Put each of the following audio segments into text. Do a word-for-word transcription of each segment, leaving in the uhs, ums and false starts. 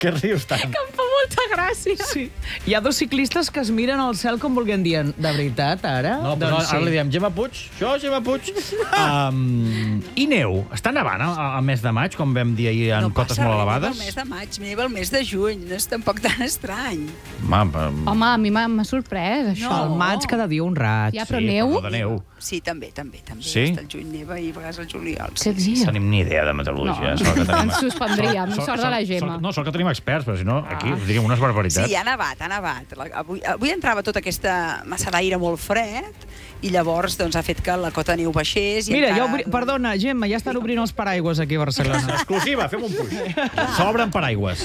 Què rius tant? Que em fa molta gràcia. Sí. Hi ha dos ciclistes que es miren al cel com volguem dir, de veritat, ara? No, però doncs ara sí. li diem Gemma Puig. Això, Gemma Puig. Um, I neu? Està nevant al, al mes de maig, com vam dir ahir, en no cotes molt elevades? No passa res, neva el mes de maig, neva el mes de juny. No és tampoc tan estrany. Ma, um... Home, a mi m'ha sorprès, això. No. Al maig cada dia un raig. Ja, però sí, neu? Però de neu. Sí, també, també. també. Sí? Està el juny neva i a vegades el juliol. Què Sí. dius? Tenim ni idea de meteorologia. No, Sort que tenim... ens suspendríem. Sort de la Gemma. Sort, no, sort que tenim experts, però si no, aquí us diríem unes barbaritats. Sí, ha nevat, ha nevat. La- Avui, avui entrava tota aquesta massa d'aire molt fred i llavors doncs, ha fet que la cota de neu baixés. I Mira, encara, ja obri... perdona, Gemma, ja estan obrint els paraigües aquí a Barcelona. Exclusiva, fem un puix. S'obren paraigües.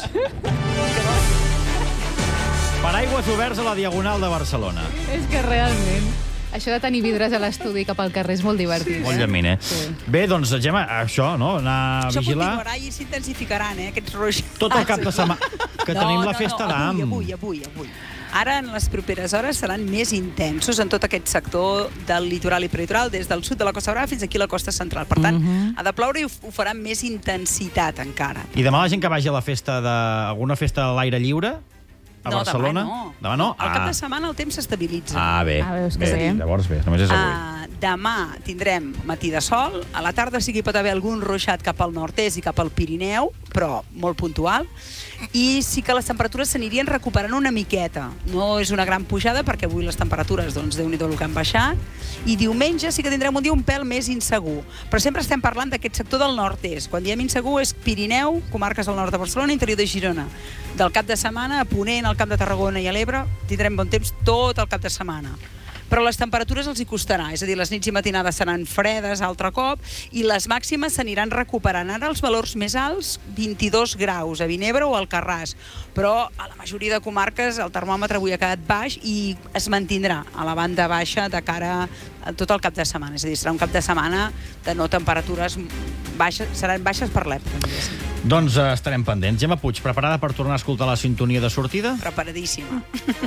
Paraigües oberts a la Diagonal de Barcelona. És que realment... Això de tenir vidres a l'estudi cap al carrer és molt divertit. Molt llamín, eh? Sí. Bé, doncs, Gemma, això, no? Anar a Això vigilar continuarà i s'intensificaran, eh, aquests roix. tot el cap de setmana, que no, tenim la no, festa no, d'Am. avui, avui, avui, avui. Ara, en les properes hores, seran més intensos en tot aquest sector del litoral i peritoral, des del sud de la Costa Brava fins aquí a la costa central. Per tant, ha de ploure i ho ho farà amb més intensitat encara. I demà la gent que vagi a la festa de... alguna festa a l'aire lliure, a no, Barcelona... demà no. Demà no? Al cap de setmana el temps s'estabilitza. Ah, bé. Ah, veus que bé. bé. Llavors bé, només és avui. Uh, demà tindrem matí de sol, a la tarda sí que hi pot haver algun ruixat cap al nord-est i cap al Pirineu, però molt puntual, i sí que les temperatures s'anirien recuperant una miqueta. No és una gran pujada, perquè avui les temperatures, doncs, Déu-n'hi-do el que han baixat, i diumenge sí que tindrem un dia un pèl més insegur. Però sempre estem parlant d'aquest sector del nord-est. Quan diem insegur és Pirineu, comarques al nord de Barcelona, interior de Girona. Del cap de setmana, a Ponent, al Camp de Tarragona i a l'Ebre, tindrem bon temps tot el cap de setmana. Però les temperatures els hi costarà, és a dir, les nits i matinades seran fredes altre cop i les màximes s'aniran recuperant. Ara els valors més alts, vint-i-dos graus a Vinebre o al Carràs, però a la majoria de comarques el termòmetre avui ha quedat baix i es mantindrà a la banda baixa de cara a tot el cap de setmana. És a dir, serà un cap de setmana de no temperatures baixes, seran baixes per l'època. Doncs uh, estarem pendents. Gemma Puig, preparada per tornar a escoltar la sintonia de sortida? Preparadíssima.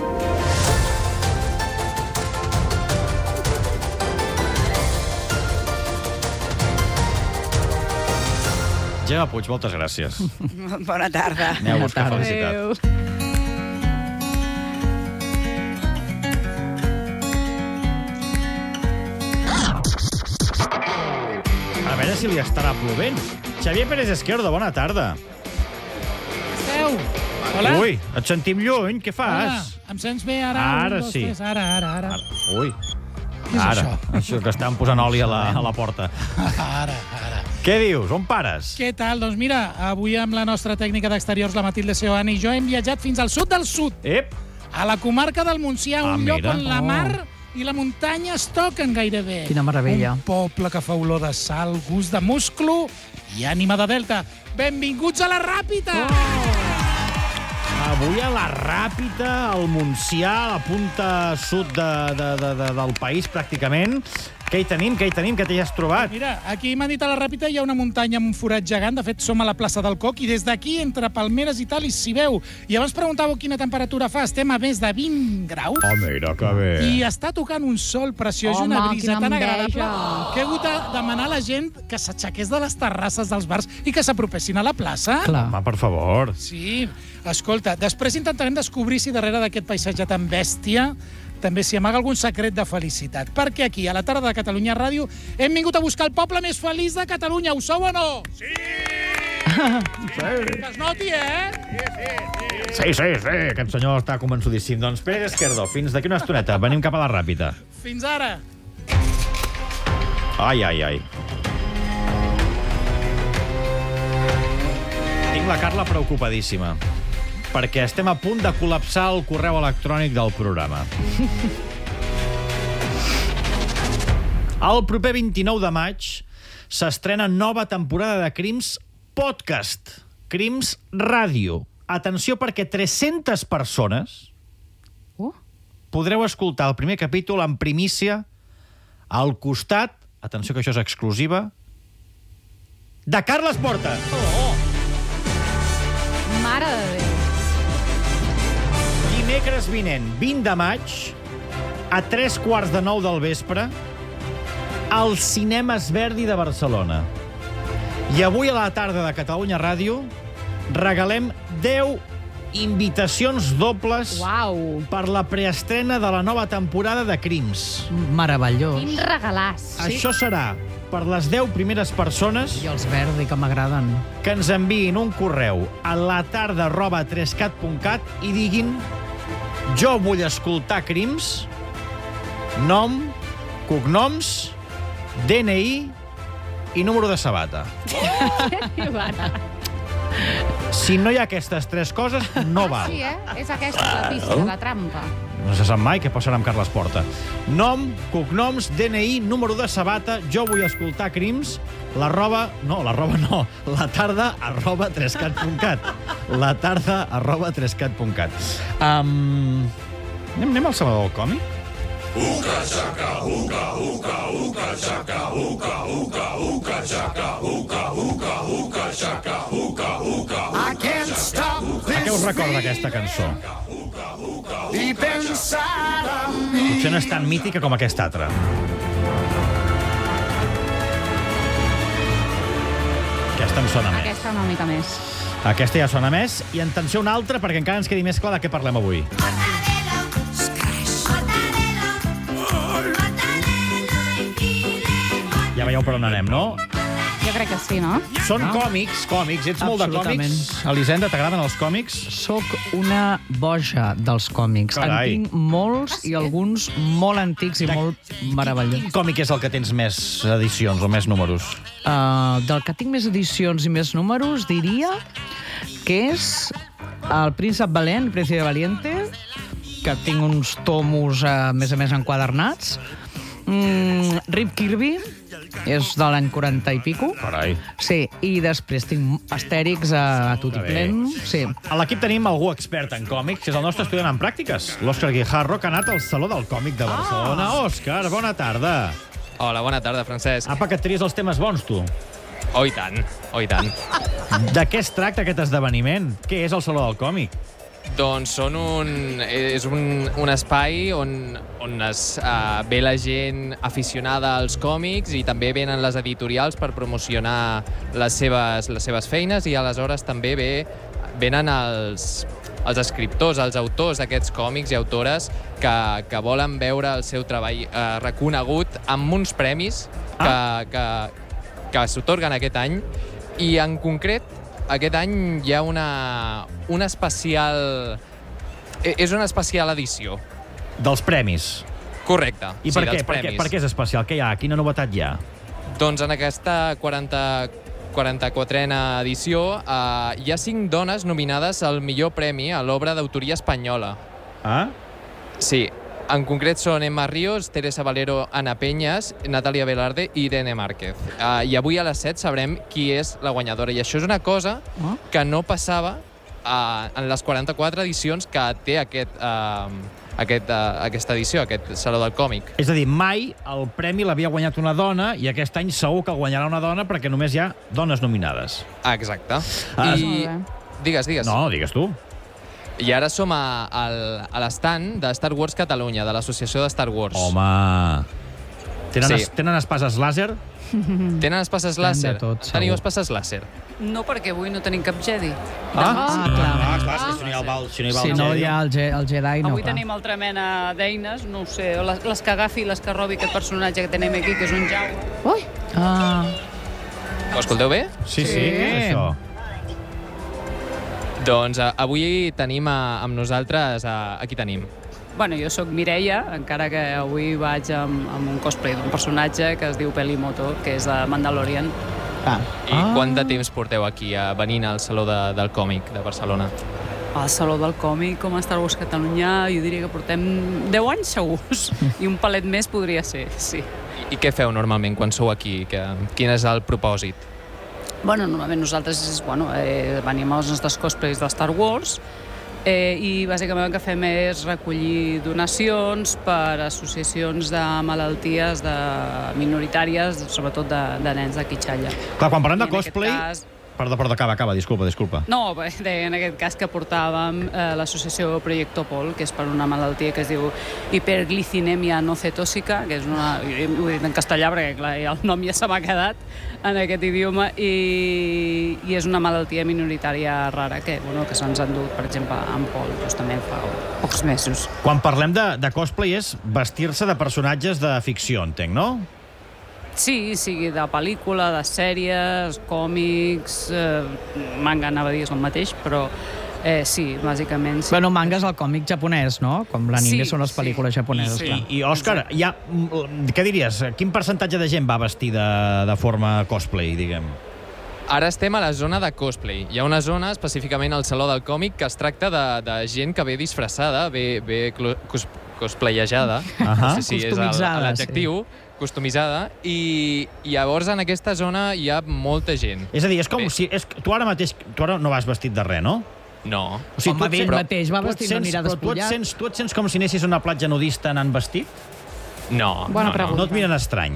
Gemma Puig, moltes gràcies. Bona tarda. Aneu a buscar tarda. felicitat. Adéu. A veure si li estarà plovent. Xavier Pérez Esquerdo, bona tarda. Esteu? Hola? Ui, et sentim lluny, què Hola, fas? em sents bé ara? Ara Un, dos, sí. Tres. Ara, ara, ara. Ara, ui, Què és ara. això? Això que estan posant oli a la, a la porta. Ara, ara. Què dius? On pares? Què tal? Doncs mira, avui amb la nostra tècnica d'exteriors, la Matilde Seoane i jo, hem viatjat fins al sud del sud, Ep, a la comarca del Montsià, Ah, un lloc mira. on la Oh. mar i la muntanya es toquen gairebé. Quina meravella. Un poble que fa olor de sal, gust de musclo i ànima de delta. Benvinguts a la Ràpita! avui a la Ràpita, al Montsià, a la punta sud de, de, de, de, del país, pràcticament. Què hi tenim? Què hi tenim? Què t'hi has trobat? Mira, aquí m'han dit a la Ràpita hi ha una muntanya amb un forat gegant. De fet, som a la plaça del Coc i des d'aquí, entre palmeres i tal, i s'hi veu. I abans preguntàveu quina temperatura fa. Estem a més de vint graus. Oh, mira, que bé. I està tocant un sol preciós i Home, una brisa quina tan enveja. agradable que he hagut de demanar a la gent que s'aixequés de les terrasses dels bars i que s'apropessin a la plaça. Clar. Home, per favor. Sí, escolta, després intentarem descobrir si darrere d'aquest paisatge tan bèstia també s'hi amaga algun secret de felicitat. Perquè aquí, a la tarda de Catalunya Ràdio, hem vingut a buscar el poble més feliç de Catalunya. Ho sou o no? Sí! Que es noti, eh? Sí, sí, sí, aquest senyor està convençudíssim. Doncs Pérez Esquerdo, fins d'aquí una estoneta. Venim cap a la Ràpita. Fins ara. Ai, ai, ai. Tinc la Carla preocupadíssima, perquè estem a punt de col·lapsar el correu electrònic del programa. El proper vint-i-nou de maig s'estrena nova temporada de Crims Podcast. Crims Ràdio. Atenció, perquè tres-centes persones Uh. podreu escoltar el primer capítol en primícia al costat, atenció que això és exclusiva, de Carles Porta. Mare de Déu. Dimecres vinent, vint de maig, a tres quarts de nou del vespre, al Cinema Esverdi de Barcelona. I avui a la tarda de Catalunya Ràdio, regalem deu invitacions dobles Uau! per la preestrena de la nova temporada de Crims. Meravellós. Quin regalàs. Això serà per les deu primeres persones I els verdi, que m'agraden. que ens enviïn un correu a latarda arroba trescat punt cat i diguin jo vull escoltar Crims, nom, cognoms, D N I i número de sabata. Si no hi ha aquestes tres coses, no val. Sí, eh? És aquesta la pista, la trampa. No se sap mai què passarà amb Carles Porta. Nom, cognoms, D N I, número de sabata, jo vull escoltar Crims, la roba... No, la roba no. La tarda arroba trescat punt cat. La tarda arroba trescat punt cat. Um, anem, anem al Saló del Còmic? Uka chaka, uka, uka, uka chaka, uka, uka, uka chaka, uka, uka, uka chaka, uka, uka. I can't stop A què us recorda aquesta cançó? deep inside of me. Potser no és tan mítica com aquesta altra. Aquesta em sona més. Aquesta una mica més. Aquesta ja sona més. I atenció una altra, perquè encara ens quedi més clar de què parlem avui. Ja veieu per on anem, no? Jo crec que sí, no? Són còmics, còmics. Ets molt de Absolutament. còmics. Elisenda, t'agraden els còmics? Soc una boja dels còmics. Carai. En tinc molts i alguns molt antics i De- molt meravellosos. Quin còmic és el que tens més edicions o més números? Uh, del que tinc més edicions i més números, diria que és El príncep valent, el príncipe valiente, que tinc uns tomos, a més a més, enquadernats. Mm, Rip Kirby, és de l'any quaranta i pico. Carai. Sí, i després tinc Astèrix a, a tot i Que bé. plen. Sí. A l'equip tenim algú expert en còmics, que és el nostre estudiant en pràctiques, l'Òscar Guijarro, que ha anat al Saló del Còmic de Barcelona. Òscar, bona tarda. Hola, bona tarda, Francesc. Apa, que et tries els temes bons, tu. Oh, i tant, oh, i tant. De què es tracta aquest esdeveniment? Què és el Saló del Còmic? Doncs són un, és un, un espai on, on es, uh, ve la gent aficionada als còmics i també venen les editorials per promocionar les seves, les seves feines i aleshores també ve, venen els, els escriptors, els autors d'aquests còmics i autores que, que volen veure el seu treball uh, reconegut amb uns premis que, Ah. que, que s'otorguen aquest any i en concret aquest any hi ha una, una especial... eh, És una especial edició. Dels premis. Correcte. I sí, per, què? dels per, què? premis. per què és especial? Què hi ha? Quina novetat hi ha? Doncs en aquesta quaranta, quaranta-quatrena edició eh, hi ha cinc dones nominades al millor premi a l'obra d'autoria espanyola. Ah? Sí, en concret són Emma Ríos, Teresa Valero, Ana Peñas, Natalia Velarde i Irene Márquez. Uh, I avui a les set sabrem qui és la guanyadora. I això és una cosa Oh. que no passava uh, en les quaranta-quatre edicions que té aquest, uh, aquest, uh, aquesta edició, aquest Saló del Còmic. És a dir, mai el premi l'havia guanyat una dona i aquest any segur que el guanyarà una dona perquè només hi ha dones nominades. Ah, exacte. Ah, I... molt Digues, digues. No, digues tu. I ara som a, a, a l'estand de Star Wars Catalunya, de l'associació de Star Wars. Home... Tenen, Sí. es, tenen espases làser? Tenen espases Tenen de làser? tot, segur. Teniu espases làser? No, perquè avui no tenim cap Jedi. Ah, Ah, clar. ah, clar, és que si no hi ha el val, si no hi va Si el no Jedi. hi ha el, ge el Jedi, no, Avui clar. tenim altra mena d'eines, no ho sé, o les, les que agafi, les que robi aquest personatge que tenim aquí, que és un Jawa. Ui, Ah, Ho escolteu bé? Sí, sí, Sí. què és això? Doncs uh, avui tenim uh, amb nosaltres, uh, aquí tenim. Bueno, jo sóc Mireia, encara que avui vaig amb, amb un cosplay d'un personatge que es diu Pelimoto, que és de Mandalorian. ah. I ah. quant de temps porteu aquí uh, venint al Saló de, del Còmic de Barcelona? Al Saló del Còmic, com a Star Wars Catalunya, jo diria que portem deu anys segurs, i un palet més podria ser, sí. I, I què feu normalment quan sou aquí? Que, quin és el propòsit? Bueno, normalment nosaltres bueno, eh, venim als nostres cosplays de Star Wars eh, i bàsicament el que fem és recollir donacions per associacions de malalties de minoritàries, sobretot de, de nens de Quitxalla. Clar, quan parlem de I en aquest cosplay, cas- Perdó, perdó, acaba, acaba, disculpa, disculpa. No, bé, deia en aquest cas que portàvem eh, l'associació Proyecto Pol, que és per una malaltia que es diu hiperglicinèmia no cetòsica, que és una... ho he dit en castellà perquè, clar, el nom ja se m'ha quedat en aquest idioma, i, i és una malaltia minoritària rara que, bueno, que se'ns ha endut, per exemple, en Pol, justament fa pocs mesos. Quan parlem de, de cosplay és vestir-se de personatges de ficció, entenc, no? Sí, sigui de pel·lícula, de sèries, còmics, eh, manga, anava a dir, és el mateix, però eh, sí, bàsicament sí. Bueno, manga és el còmic japonès, no? Com l'anime Sí, són les pel·lícules sí. japoneses. Sí. clar. I, Òscar, ja, què diries? Quin percentatge de gent va vestir de, de forma cosplay, diguem? Ara estem a la zona de cosplay. Hi ha una zona, específicament al Saló del Còmic, que es tracta de, de gent que ve disfressada, ve, ve cos, cosplayejada, Ahà. no sé si és Customitzada, l'adjectiu, sí. Customitzada, i, i llavors en aquesta zona hi ha molta gent. És a dir, és com Bé. si... És, tu ara mateix tu ara no vas vestit de res, no? No. O sigui, Home, tu et ell sents- mateix va tu et vestit, no sents- anirà però tu et despullat. sents, tu et sents com si anessis a una platja nudista anant vestit? No, Bona no, pregunta. No et miren estrany.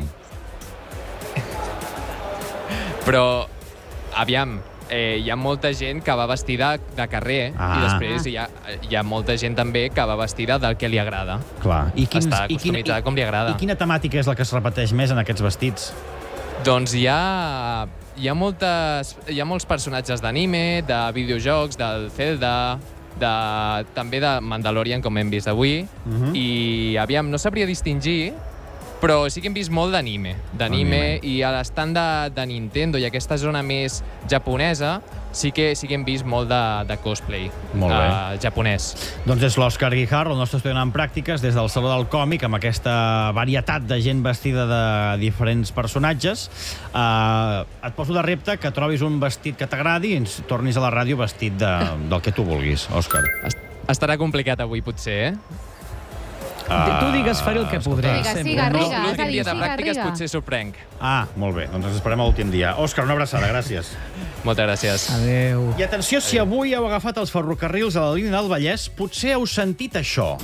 no. Però, aviam, eh, hi ha molta gent que va vestida de carrer, Ah. i després hi ha, hi ha molta gent també que va vestida del que li agrada. Clar. I quins, Està i quina- customitzada com li agrada. I quina temàtica és la que es repeteix més en aquests vestits? Doncs hi ha, hi ha, moltes, hi ha molts personatges d'anime, de videojocs, del Zelda, de, també de Mandalorian, com hem vist avui, Mhm. i aviam, no sabria distingir, però sí que hem vist molt d'anime, d'anime, i a l'estand de, de Nintendo i aquesta zona més japonesa, sí que, sí que hem vist molt de, de cosplay Molt bé. uh, japonès. Doncs és l'Òscar Guijarro, el nostre estudiant en pràctiques, des del Saló del Còmic, amb aquesta varietat de gent vestida de diferents personatges. Uh, et poso de repte que trobis un vestit que t'agradi i ens tornis a la ràdio vestit de, del que tu vulguis, Òscar. Est- Estarà complicat avui, potser, eh? Uh, tu digues, faré el que podré. Digues, sempre. sí, Garriga. has de L'últim dir, dia de sí, pràctiques Garriga. potser sorprenc. Ah, molt bé, doncs ens esperem a l'últim dia. Òscar, una abraçada, gràcies. Moltes gràcies. Adéu. I atenció, si avui heu agafat els ferrocarrils a la línia del Vallès, potser heu sentit això.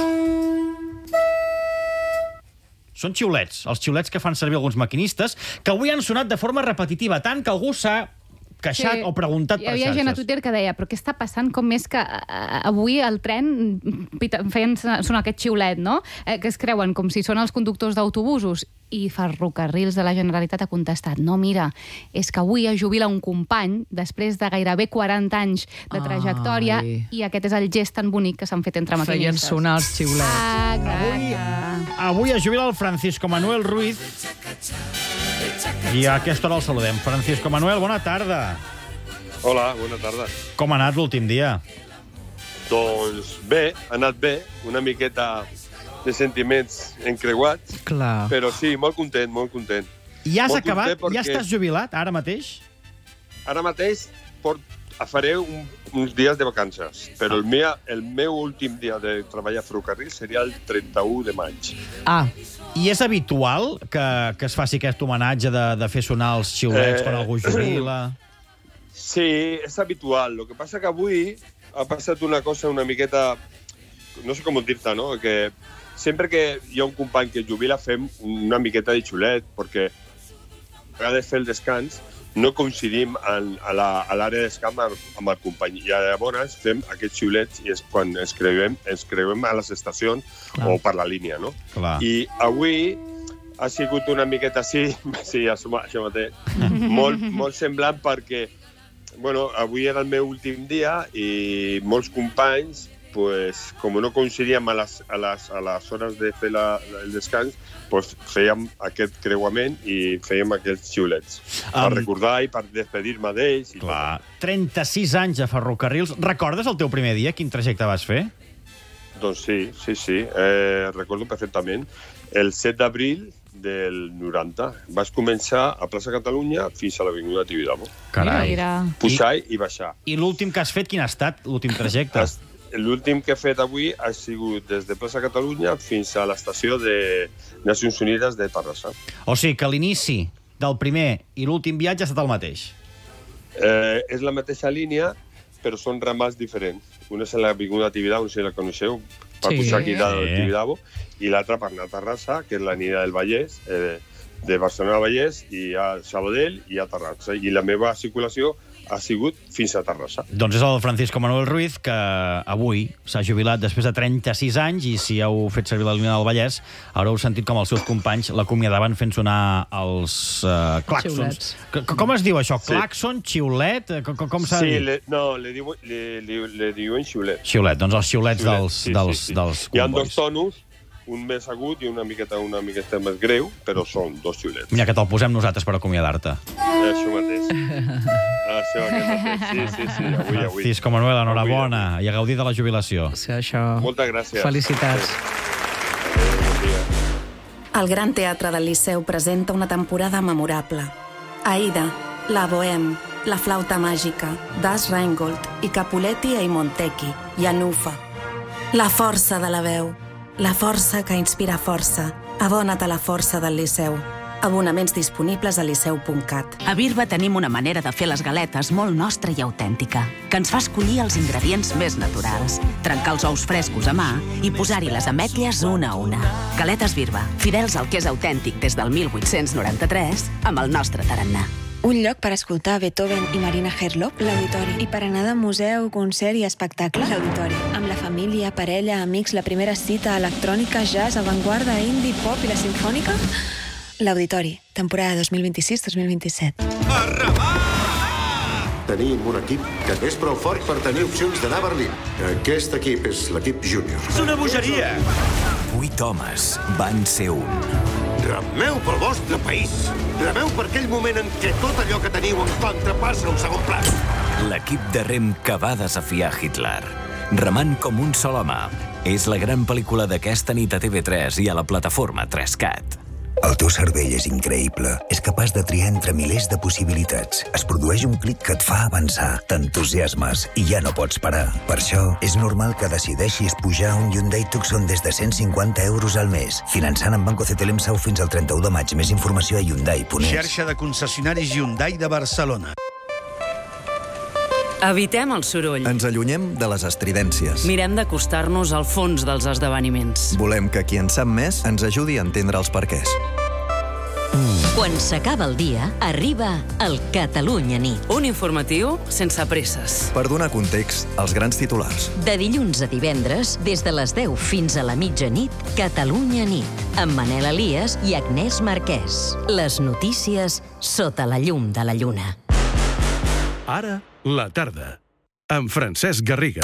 Són xiulets, els xiulets que fan servir alguns maquinistes, que avui han sonat de forma repetitiva, tant que algú s'ha queixat o preguntat Hi per havia gent a xarxes. Twitter que deia, però què està passant? Com és que eh, avui el tren pita- feien sonar aquest xiulet, no? Eh, que es creuen com si són els conductors d'autobusos. I Ferrocarrils de la Generalitat ha contestat, no, mira, és que avui es jubila un company després de gairebé quaranta anys de trajectòria Ai. i aquest és el gest tan bonic que s'han fet entre Feien maquinistes. sonar els xiulets. Exacte. Avui es jubila el Francisco Manuel Ruiz i a aquesta hora el saludem. Francisco Manuel, bona tarda. Hola, bona tarda. Com ha anat l'últim dia? Doncs bé, ha anat bé, una miqueta de sentiments encreuats, Clar. però sí, molt content, molt content. I has Molt acabat? content Ja perquè- estàs jubilat, ara mateix? Ara mateix port, faré un, uns dies de vacances, però el, mea, el meu últim dia de treball a ferrocarril seria el trenta-u de maig. Ah, I és habitual que, que es faci aquest homenatge de, de fer sonar els xiulets Eh, quan algú jubila? Sí, és habitual. El que passa que avui ha passat una cosa una miqueta... No sé com dir-te, no? Que sempre que hi ha un company que es jubila fem una miqueta de xulet, perquè a vegades fer el descans no coincidim en, a la- a l'àrea de descans amb, amb el company. I llavors fem aquests xiulets i és quan ens creuem, ens creuem a les estacions Clar. o per la línia, no? Clar. I avui ha sigut una miqueta així, sí, això, ma- això mateix, molt, molt semblant perquè bueno, avui era el meu últim dia i molts companys, pues, com no coincidíem a les, a les, a les hores de fer la, la, el descans, pues, fèiem aquest creuament i fèiem aquests xiulets. Per Um, recordar i per despedir-me d'ells. i Clar. trenta-sis anys a ferrocarrils. Recordes el teu primer dia? Quin trajecte vas fer? tot. Doncs sí, sí, sí. Eh, recordo perfectament. El set d'abril del noranta. Vaig començar a plaça Catalunya fins a l'Avinguda Tibidabo. Carai. Mira, Pujar i, i baixar. I l'últim que has fet, quin ha estat? L'últim trajecte? Has- L'últim que he fet avui ha sigut des de plaça Catalunya fins a l'estació de Nacions Unides de Terrassa. O sigui que l'inici del primer i l'últim viatge ha estat el mateix. Eh, és la mateixa línia, però són ramals diferents. Una és a l'Avinguda Tibidabo, si la coneixeu, per Sí. pujar aquí dalt Sí. del Tibidabo, i l'altra per anar a Terrassa, que és la línia del Vallès, eh, de Barcelona a Vallès, i a Sabadell i a Terrassa. I la meva circulació ha sigut fins a Terrassa. Doncs és el Francisco Manuel Ruiz, que avui s'ha jubilat després de trenta-sis anys, i si heu fet servir la línia del Vallès, haureu sentit com els seus companys l'acomiadaven fent sonar els uh, claxons. C com es diu això? Sí. Claxon, xiulet? Com, com s'ha de Sí, dir? le, no, le, diu, le, le, le diuen xiulet. Xiulet, doncs els xiulets Xiulet, dels, sí, dels, sí, sí. dels Hi ha dos combois. tonos, un més agut i una miqueta, una miqueta més greu, però són dos xiulets. Mira, que te'l posem nosaltres per acomiadar-te. Això mateix. Això mateix. Sí, sí, sí, avui, avui. Francisco Manuel, enhorabona, i a gaudir de la jubilació. Sí, això... Moltes gràcies. Felicitats. El Gran Teatre del Liceu presenta una temporada memorable. Aida, La Bohème, La Flauta Màgica, Das Rheingold i Capuletti e i Montecchi, i Anufa. La força de la veu. La força que inspira força. Abona't a la força del Liceu. Abonaments disponibles a liceu punt cat. A Birba tenim una manera de fer les galetes molt nostra i autèntica, que ens fa escollir els ingredients més naturals, trencar els ous frescos a mà i posar-hi les ametlles una a una. Galetes Birba, fidels al que és autèntic des del mil vuit-cents noranta-tres, amb el nostre tarannà. Un lloc per escoltar Beethoven i Marina Herlop, l'Auditori. I per anar de museu, concert i espectacle, l'Auditori. Amb la família, parella, amics, la primera cita, electrònica, jazz, avantguarda, indie, pop i la sinfònica... L'Auditori, temporada dos mil vint-i-sis dos mil vint-i-set. Tenim un equip que és prou fort per tenir opcions d'anar a Berlín. Aquest equip és l'equip júnior. És una bogeria! Vuit homes van ser un. Remeu pel vostre país. Remeu per aquell moment en què tot allò que teniu en contra passa a un segon pla. L'equip de rem que va desafiar Hitler. Remant com un sol home. És la gran pel·lícula d'aquesta nit a T V tres i a la plataforma tres cat. El teu cervell és increïble. És capaç de triar entre milers de possibilitats. Es produeix un clic que et fa avançar. T'entusiasmes i ja no pots parar. Per això, és normal que decideixis pujar un Hyundai Tucson des de cent cinquanta euros al mes. Finançant amb Banco C T L M S A U fins al trenta-u de maig. Més informació a Hyundai punt es. Xarxa de concessionaris Hyundai de Barcelona. Evitem el soroll. Ens allunyem de les estridències. Mirem d'acostar-nos al fons dels esdeveniments. Volem que qui en sap més ens ajudi a entendre els perquès. Quan s'acaba el dia, arriba el Catalunya Nit. Un informatiu sense presses. Per donar context als grans titulars. De dilluns a divendres, des de les deu fins a la mitjanit, Catalunya Nit, amb Manel Elias i Agnès Marquès. Les notícies sota la llum de la lluna. Ara, la tarda, amb Francesc Garriga.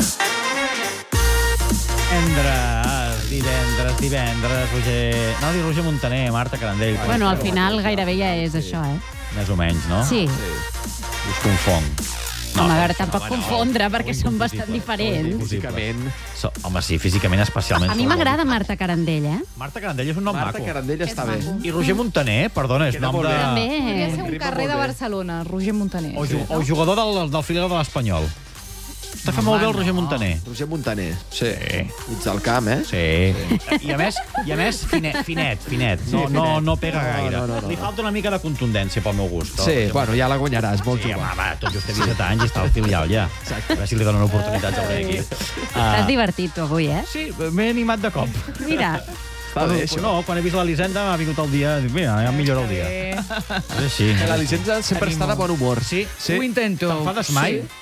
Divendres, divendres, divendres, Roger... No, dir Roger Montaner, Marta Carandell. Bueno, al final gairebé ja és això, eh? Més o menys, no? Sí. Us confong. No, home, a veure, tampoc confondre, perquè són bastant diferents. Físicament. So, home, sí, físicament especialment. A mi m'agrada Marta Carandell, eh? Marta Carandell és un nom Marta maco. Carandell està bé. I Roger Montaner, perdona, és nom de... També. Podria ser un carrer de Barcelona, Roger Montaner. O, ju o jugador del, del filial de l'Espanyol. Està fent molt bé el Roger Montaner. Roger Montaner, sí. Ets al camp, eh? Sí. I a més, i a més finet, finet, finet. No, no, no pega gaire. No, no, no, Li falta una mica de contundència pel meu gust. Sí, bueno, ja la guanyaràs, molt sí, jove. home, va, tot just té disset anys i està al filial ja. Exacte. A veure si li donen oportunitats al rei aquí. T'has divertit, tu, avui, eh? Sí, m'he animat de cop. Mira. Està bé, això. No, quan he vist l'Elisenda m'ha vingut el dia, dic, mira, ja millora el dia. És així. L'Elisenda sempre està de bon humor. Sí, sí. Ho intento. T'enfades mai? Sí.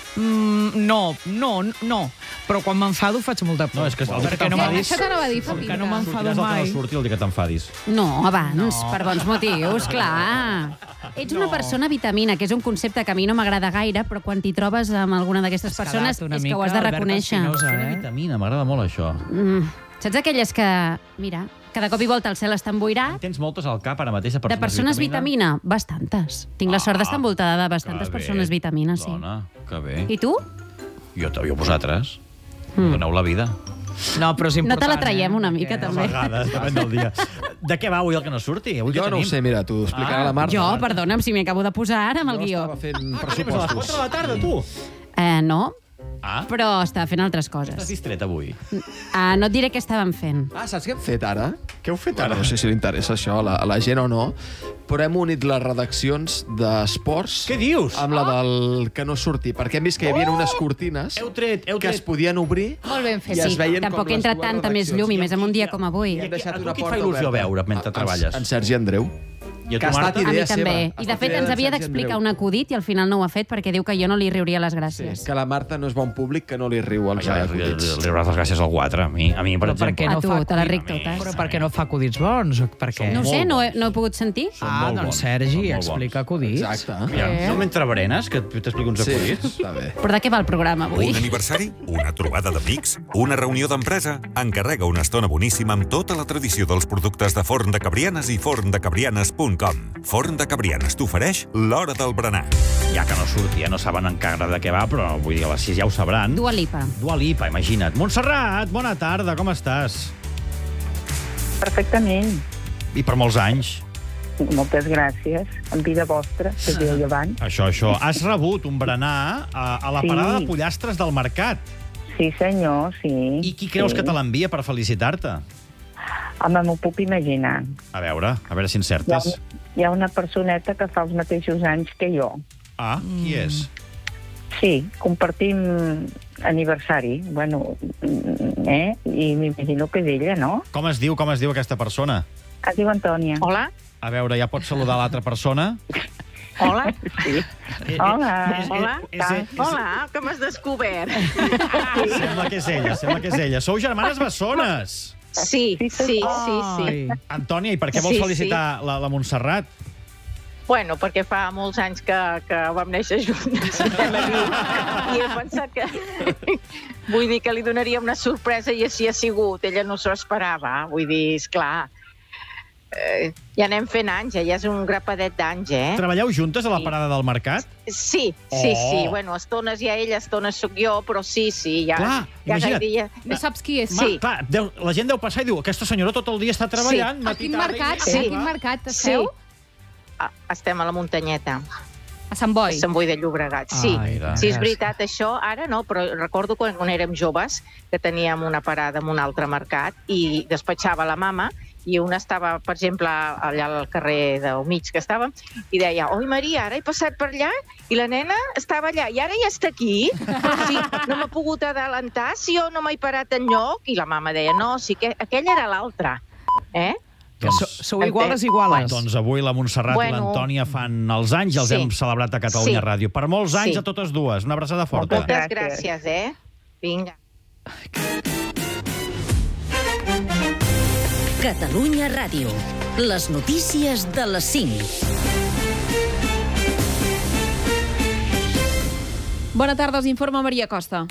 Mm, no, no, no. Però quan m'enfado faig molta por. No, és que el dia que perquè no t'enfadis... Això t'anava a dir, fa que no pinta. m'enfado Sortiràs el que mai. no surti el dia que t'enfadis. No, abans, No. per bons motius, clar. Ets una persona vitamina, que és un concepte que a mi no m'agrada gaire, però quan t'hi trobes amb alguna d'aquestes persones quedat una és que ho mica has de Albert reconèixer. Espinosa, Una vitamina, m'agrada molt això. Mm. Saps aquelles que, mira, cada cop i volta el cel està emboirat? Tens moltes al cap ara mateix de persones, De persones vitamina? Bastantes. Tinc la sort d'estar envoltada de bastantes que bé, persones vitamina, sí. Dona, que bé. I tu? Jo, jo vosaltres. Mm. Doneu la vida. No, però és No important. te la traiem una mica, A també. vegades, depèn del dia. De què va avui el que no surti? Avui Jo què no ho tenim? sé, mira, t'ho explicarà Ah, la Marta. Jo, perdona'm, si m'hi acabo de posar ara amb el Jo guió. estava fent Ah, que a les pressupostos. quatre de la tarda, tu? Eh, no, Ah, però estava fent altres estàs coses. distret avui. Ah, no et diré què estàvem fent. Ah, saps què hem fet ara? Què heu fet Bueno, no sé si li interessa això a la, a la gent o no, però hem unit les redaccions d'esports... Què dius? Amb la del que no surti, perquè hem vist que hi havia unes cortines Heu tret, heu que es tret... podien obrir Molt ben fet. i es Sí, veien tampoc com les entra dues tanta més redaccions. llum i més en un dia com avui. I hem deixat A tu una qui et fa porta il·lusió oberta. veure mentre En- treballes? En Sergi Andreu. I a Que tu, ha estat Marta? A mi idea també. seva. I, Ha de estat fet, idea ens d'en havia Sergi d'explicar Andreu. un acudit i al final no ho ha fet perquè diu que jo no li riuria les gràcies. Que la Marta no és bon públic, que no li riu als Ja, li, li, acudits. li hauràs les gràcies al quatre, a mi, a mi per Però per què exemple. no A tu, fa te les acudits- ric totes. Però per què no fa acudits bons? Per què? No ho sé, molt no he, bons. no he pogut sentir. Ah, molt doncs bons, Sergi, són molt explica acudits. Exacte. Ja, no mentre berenes, que t'explico uns Sí, acudits. està bé. Però de què va el programa avui? Un aniversari? Una trobada d'amics? Una reunió d'empresa? Encarrega una estona boníssima amb tota la tradició dels productes de Forn de Cabrianes i forn de cabrianes punt com. Forn de Cabrianes t'ofereix l'hora del berenar. Ja que no surti, ja no saben encara de què va, però vull dir, a les sis ja ho sabran. Dua Lipa. Dua Lipa, imagina't. Montserrat, bona tarda, com estàs? Perfectament. I per molts anys. Moltes gràcies. En vida vostra, que deia abans. Això, això. Has rebut un berenar a, a la Sí. parada de pollastres del mercat. Sí, senyor, sí. I qui creus sí. que te l'envia per felicitar-te? Home, m'ho puc imaginar. A veure, a veure si Hi ha, encertes. hi ha una personeta que fa els mateixos anys que jo. Ah, qui és? Sí, compartim aniversari. Bueno, eh? I m'imagino que és ella, no? Com es diu, com es diu aquesta persona? Es diu Antònia. Hola. A veure, ja pots saludar l'altra persona? Hola. Sí. Eh, Hola. és- Hola. és- és- és- Hola, que m'has descobert. Sembla que és ella, sembla que és ella. Sou germanes bessones. Sí, sí, sí, sí. Antònia, i per què vols Sí, felicitar la, la Montserrat? Bueno, perquè fa molts anys que, que vam néixer junts. I he pensat que... Vull dir que li donaria una sorpresa i així ha sigut. Ella no s'ho esperava. Vull dir, esclar... Eh, ja anem fent anys, eh? Ja és un grapadet d'anys, eh? Treballeu juntes a la parada del mercat? Sí, sí, Oh. sí. Bueno, estones hi ha ella, estones sóc jo, però sí, sí, ja... Clar, ja imagina't. gairebé- No saps qui és? Ma, clar, deu, la gent deu passar i diu aquesta senyora tot el dia està treballant. A matí, quin tarda i mercat? nit. A quin mercat esteu? Ah, estem a la muntanyeta. A Sant Boi. A Sant Boi de Llobregat, sí. Ai, mira. Sí, és veritat, això ara no, però recordo quan, quan érem joves que teníem una parada en un altre mercat i despatxava la mama i una estava, per exemple, allà al carrer del mig que estàvem, i deia, oi Maria, ara he passat per allà i la nena estava allà, i ara ja està aquí, però sí, no m'ha pogut adelantar, si jo no m'he parat enlloc, i la mama deia, no, sí que aquell era l'altre, eh? Que so, sou iguales, iguales. Doncs avui la Montserrat Bueno. i l'Antònia fan els anys i els Sí. hem celebrat a Catalunya Sí. Ràdio. Per molts anys Sí. a totes dues. Una abraçada forta. Moltes gràcies, eh? Vinga. Catalunya Ràdio. Les notícies de les cinc. Bona tarda, us informa Maria Costa.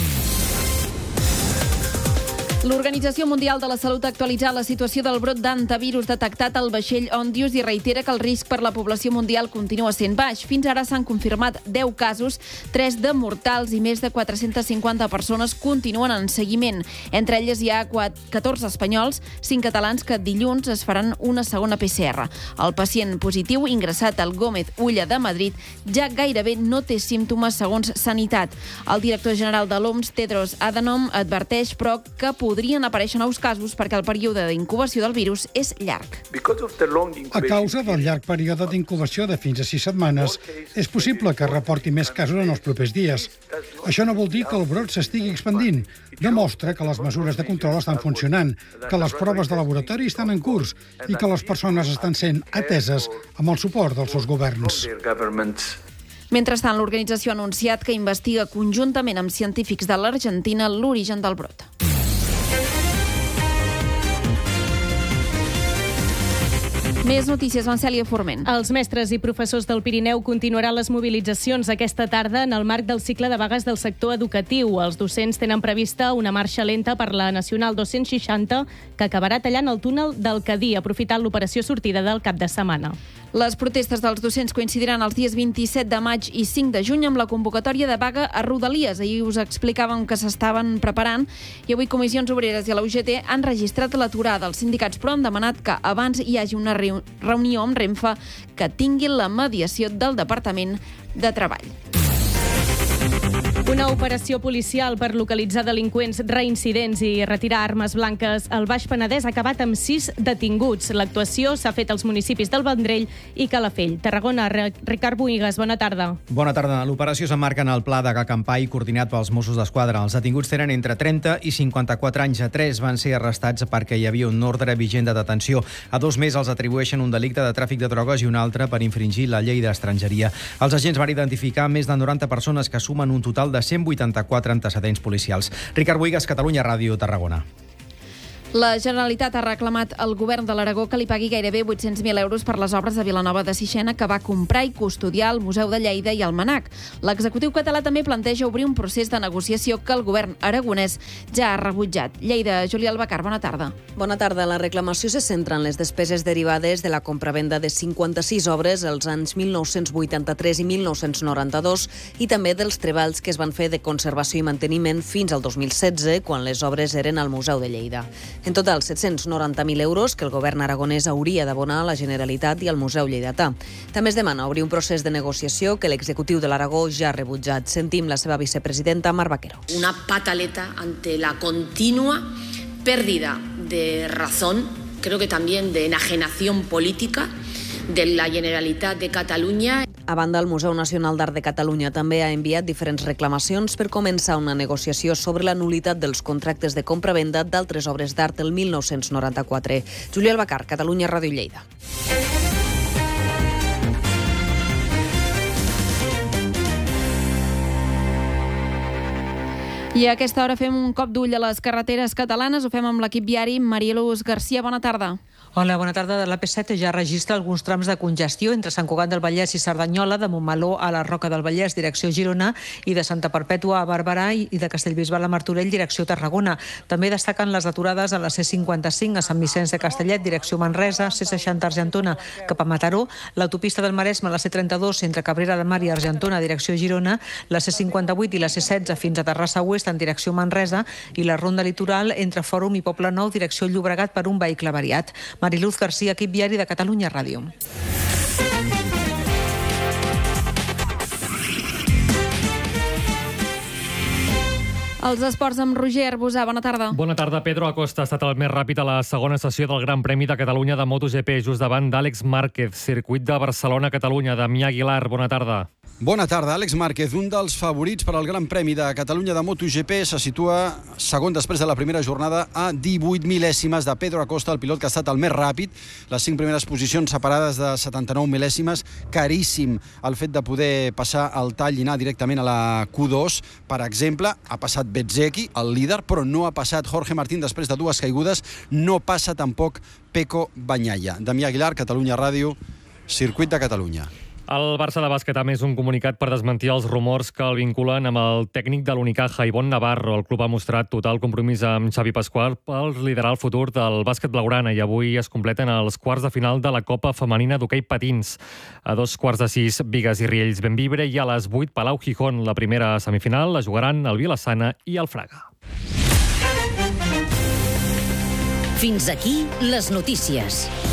L'Organització Mundial de la Salut ha actualitzat la situació del brot d'antivirus detectat al vaixell Ondius i reitera que el risc per la població mundial continua sent baix. Fins ara s'han confirmat deu casos, tres de mortals i més de quatre-centes cinquanta persones continuen en seguiment. Entre elles hi ha catorze espanyols, cinc catalans que dilluns es faran una segona P C R. El pacient positiu ingressat al Gómez Ulla de Madrid ja gairebé no té símptomes segons Sanitat. El director general de l'O M S, Tedros Adhanom, adverteix, però, que podrien aparèixer nous casos perquè el període d'incubació del virus és llarg. A causa del llarg període d'incubació de fins a sis setmanes, és possible que reporti més casos en els propers dies. Això no vol dir que el brot s'estigui expandint. Demostra que les mesures de control estan funcionant, que les proves de laboratori estan en curs i que les persones estan sent ateses amb el suport dels seus governs. Mentrestant, l'organització ha anunciat que investiga conjuntament amb científics de l'Argentina l'origen del brot. Més notícies, Vancèlia Forment. Els mestres i professors del Pirineu continuaran les mobilitzacions aquesta tarda en el marc del cicle de vagues del sector educatiu. Els docents tenen prevista una marxa lenta per la Nacional dos-cents seixanta que acabarà tallant el túnel del Cadí, aprofitant l'operació sortida del cap de setmana. Les protestes dels docents coincidiran els dies vint-i-set de maig i cinc de juny amb la convocatòria de vaga a Rodalies. Ahir us explicàvem que s'estaven preparant i avui Comissions Obreres i la U G T han registrat l'aturada. Els sindicats, però, han demanat que abans hi hagi una reunió amb Renfe que tingui la mediació del Departament de Treball. Una operació policial per localitzar delinqüents reincidents i retirar armes blanques al Baix Penedès ha acabat amb sis detinguts. L'actuació s'ha fet als municipis del Vendrell i Calafell. Tarragona, Ricard Bohigas, bona tarda. Bona tarda. L'operació s'emmarca en el pla de Gacampai coordinat pels Mossos d'Esquadra. Els detinguts tenen entre trenta i cinquanta-quatre anys. A tres van ser arrestats perquè hi havia un ordre vigent de detenció. A dos més els atribueixen un delicte de tràfic de drogues i un altre per infringir la llei d'estrangeria. Els agents van identificar més de noranta persones que sumen un total de cent vuitanta-quatre antecedents policials. Ricard Bohigas, Catalunya Ràdio, Tarragona. La Generalitat ha reclamat al govern de l'Aragó que li pagui gairebé vuit-cents mil euros per les obres de Vilanova de Sixena que va comprar i custodiar el Museu de Lleida i el MNAC. L'executiu català també planteja obrir un procés de negociació que el govern aragonès ja ha rebutjat. Lleida, Júlia Albacar, bona tarda. Bona tarda. La reclamació se centra en les despeses derivades de la compravenda de cinquanta-sis obres els anys mil nou-cents vuitanta-tres i mil nou-cents noranta-dos i també dels treballs que es van fer de conservació i manteniment fins al dos mil setze, quan les obres eren al Museu de Lleida. En total, set-cents noranta mil euros que el govern aragonès hauria d'abonar a la Generalitat i al Museu Lleidatà. També es demana obrir un procés de negociació que l'executiu de l'Aragó ja ha rebutjat. Sentim la seva vicepresidenta, Mar Vaquero. Una pataleta ante la continua pérdida de razón, creo que también de enajenación política de la Generalitat de Catalunya. A banda, el Museu Nacional d'Art de Catalunya també ha enviat diferents reclamacions per començar una negociació sobre la nul·litat dels contractes de compra-venda d'altres obres d'art el mil nou-cents noranta-quatre. Júlia Albacar, Catalunya Ràdio Lleida. I a aquesta hora fem un cop d'ull a les carreteres catalanes. Ho fem amb l'equip viari. Mariluz Garcia, bona tarda. Hola, bona tarda. La P set ja registra alguns trams de congestió entre Sant Cugat del Vallès i Cerdanyola, de Montmeló a la Roca del Vallès, direcció Girona, i de Santa Perpètua a Barberà i de Castellbisbal a Martorell, direcció Tarragona. També destaquen les aturades a la C cinquanta-cinc a Sant Vicenç de Castellet, direcció Manresa, C seixanta Argentona cap a Mataró, l'autopista del Maresme, la C trenta-dos entre Cabrera de Mar i Argentona, direcció Girona, la C cinquanta-vuit i la C setze fins a Terrassa Oest en direcció Manresa i la ronda litoral entre Fòrum i Poble Nou, direcció Llobregat per un vehicle variat. Mariluz Garcia, equip viari de Catalunya Ràdio. Els esports amb Roger Arbusà. Bona tarda. Bona tarda. Pedro Acosta ha estat el més ràpid a la segona sessió del Gran Premi de Catalunya de MotoGP, just davant d'Àlex Márquez. Circuit de Barcelona-Catalunya. Damià Aguilar, bona tarda. Bona tarda. Àlex Márquez, un dels favorits per al Gran Premi de Catalunya de MotoGP, se situa segon després de la primera jornada a divuit mil·lèsimes de Pedro Acosta, el pilot que ha estat el més ràpid. Les cinc primeres posicions separades de setanta-nou mil·lèsimes. Caríssim el fet de poder passar el tall i anar directament a la Q dos. Per exemple, ha passat Bezzecchi, el líder, però no ha passat Jorge Martín després de dues caigudes. No passa tampoc Pecco Bagnaia. Damià Aguilar, Catalunya Ràdio, Circuit de Catalunya. El Barça de bàsquet ha emès un comunicat per desmentir els rumors que el vinculen amb el tècnic de l'Unicaja, Ivonne Navarro. El club ha mostrat total compromís amb Xavi Pasqual per liderar el futur del bàsquet blaugrana i avui es completen els quarts de final de la Copa Femenina d'Hoquei Patins. A dos quarts de sis, Bigues i Riells Benvibre, i a les vuit, Palau Gijón. La primera semifinal la jugaran el Vilassana i el Fraga. Fins aquí les notícies.